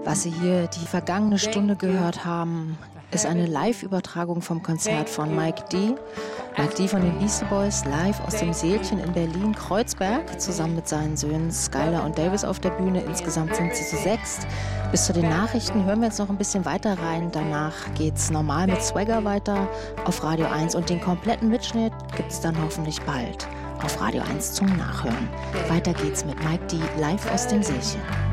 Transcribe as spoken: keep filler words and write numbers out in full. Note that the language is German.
Was Sie hier die vergangene Stunde gehört haben, ist eine Live-Übertragung vom Konzert von Mike D. Mike D. von den Beastie Boys, live aus dem Sälchen in Berlin-Kreuzberg, zusammen mit seinen Söhnen Skylar und Davis auf der Bühne. Insgesamt sind sie zu sechst. Bis zu den Nachrichten hören wir jetzt noch ein bisschen weiter rein. Danach geht's normal mit Swagger weiter auf Radio eins und den kompletten Mitschnitt gibt's dann hoffentlich bald auf Radio eins zum Nachhören. Weiter geht's mit Mike D. live aus dem Sälchen.